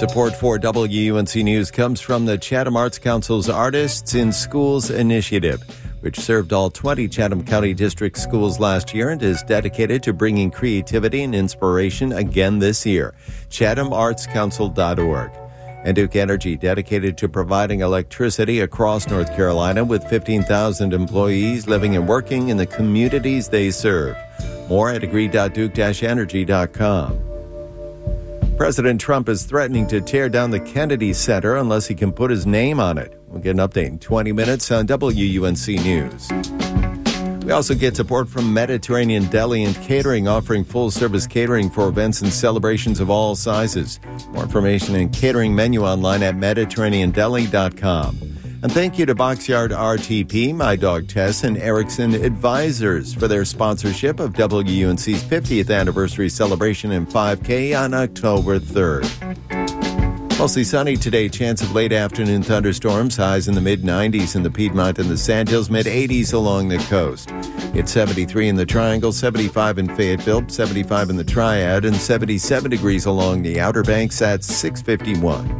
Support for WUNC News comes from the Chatham Arts Council's Artists in Schools initiative, which served all 20 Chatham County District schools last year and is dedicated to bringing creativity and inspiration again this year. ChathamArtsCouncil.org. And Duke Energy, dedicated to providing electricity across North Carolina with 15,000 employees living and working in the communities they serve. More at agree.duke-energy.com. President Trump is threatening to tear down the Kennedy Center unless he can put his name on it. We'll get an update in 20 minutes on WUNC News. We also get support from Mediterranean Deli and Catering, offering full-service catering for events and celebrations of all sizes. More information and catering menu online at mediterraneandeli.com. And thank you to Boxyard RTP, My Dog Tess, and Erickson Advisors for their sponsorship of WUNC's 50th anniversary celebration in 5K on October 3rd. Mostly sunny today, chance of late afternoon thunderstorms, highs in the mid-90s in the Piedmont and the Sandhills, mid-80s along the coast. It's 73 in the Triangle, 75 in Fayetteville, 75 in the Triad, and 77 degrees along the Outer Banks at 651.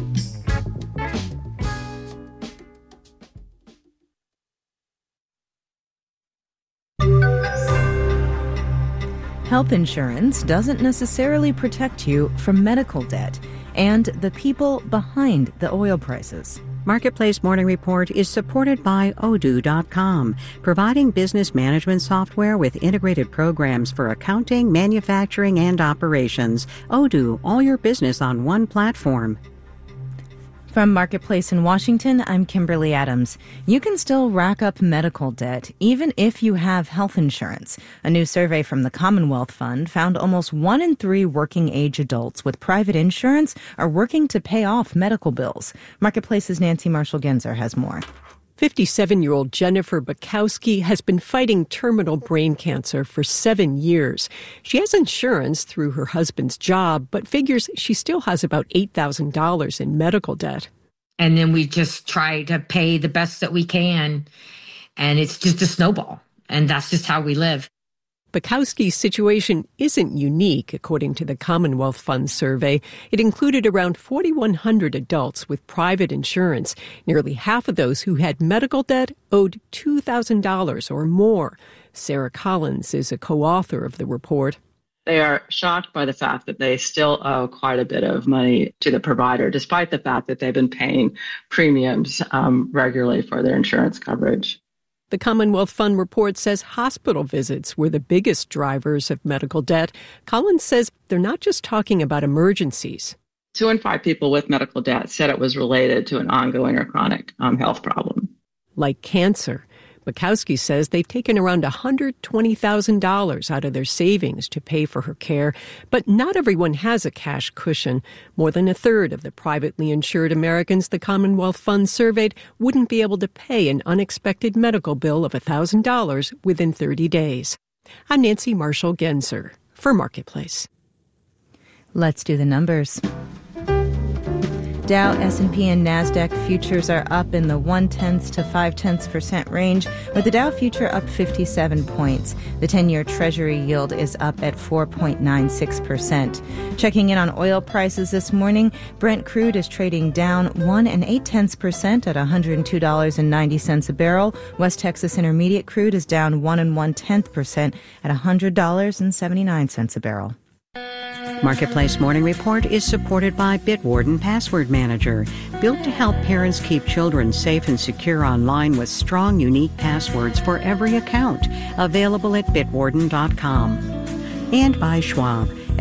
Health insurance doesn't necessarily protect you from medical debt and the people behind the oil prices. Marketplace Morning Report is supported by Odoo.com, providing business management software with integrated programs for accounting, manufacturing, and operations. Odoo, all your business on one platform. From Marketplace in Washington, I'm Kimberly Adams. You can still rack up medical debt even if you have health insurance. A new survey from the Commonwealth Fund found almost 1 in 3 working-age adults with private insurance are working to pay off medical bills. Marketplace's Nancy Marshall-Genzer has more. 57-year-old Jennifer Bukowski has been fighting terminal brain cancer for 7 years. She has insurance through her husband's job, but figures she still has about $8,000 in medical debt. And then we just try to pay the best that we can, and it's just a snowball, and that's just how we live. Bukowski's situation isn't unique, according to the Commonwealth Fund survey. It included around 4,100 adults with private insurance. Nearly half of those who had medical debt owed $2,000 or more. Sarah Collins is a co-author of the report. They are shocked by the fact that they still owe quite a bit of money to the provider, despite the fact that they've been paying premiums regularly for their insurance coverage. The Commonwealth Fund report says hospital visits were the biggest drivers of medical debt. Collins says they're not just talking about emergencies. 2 in 5 people with medical debt said it was related to an ongoing or chronic health problem. Like cancer. Bukowski says they've taken around $120,000 out of their savings to pay for her care, but not everyone has a cash cushion. More than a third of the privately insured Americans the Commonwealth Fund surveyed wouldn't be able to pay an unexpected medical bill of $1,000 within 30 days. I'm Nancy Marshall-Genzer for Marketplace. Let's do the numbers. Dow, S&P, and NASDAQ futures are up in the 0.1 to 0.5% range, with the Dow future up 57 points. The 10-year Treasury yield is up at 4.96%. Checking in on oil prices this morning, Brent crude is trading down 1.8% at $102.90 a barrel. West Texas Intermediate crude is down 1.1% at $100.79 a barrel. Marketplace Morning Report is supported by Bitwarden Password Manager, built to help parents keep children safe and secure online with strong, unique passwords for every account. Available at bitwarden.com. And by Schwab.